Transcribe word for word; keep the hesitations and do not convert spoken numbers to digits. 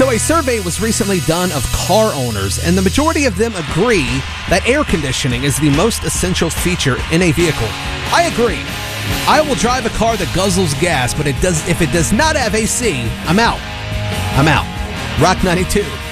So a survey was recently done of car owners, and the majority of them agree that air conditioning is the most essential feature in a vehicle. I agree. I will drive a car that guzzles gas, but it does if it does not have A C, I'm out. I'm out. Rock ninety-two.